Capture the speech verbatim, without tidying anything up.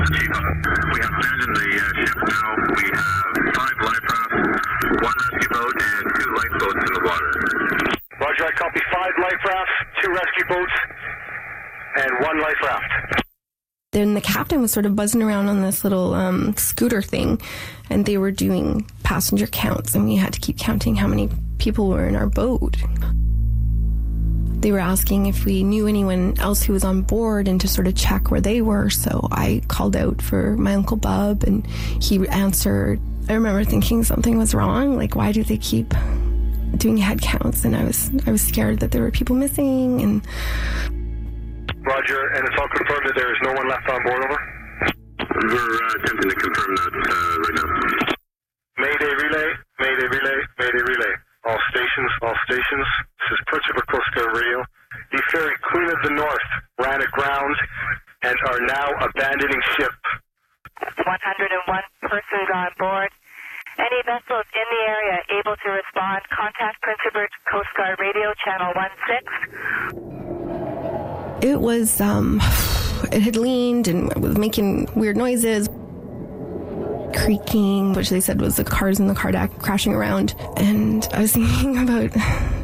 Chief, we have abandoned the uh, ship now. We have five life rafts, one rescue boat, and two lifeboats in the water. Roger, I copy five life rafts, two rescue boats, and one life raft. Then the captain was sort of buzzing around on this little um, scooter thing, and they were doing passenger counts, and we had to keep counting how many people were in our boat. They were asking if we knew anyone else who was on board and to sort of check where they were, so I called out for my Uncle Bub, and he answered. I remember thinking something was wrong, like why do they keep doing head counts? And I was I was scared that there were people missing. And Roger, and it's all confirmed that there is no one left on board, over? We're uh, attempting to confirm that uh, right now. Mayday relay, Mayday relay, Mayday relay. All stations, all stations. This is Prince Edward Coast Guard Radio. The ferry Queen of the North ran aground and are now abandoning ship. one hundred one persons on board. Any vessels in the area able to respond, contact Prince Edward Coast Guard Radio, channel one six. it was, um, it had leaned and was making weird noises. Creaking, which they said was the cars in the car deck crashing around. And I was thinking about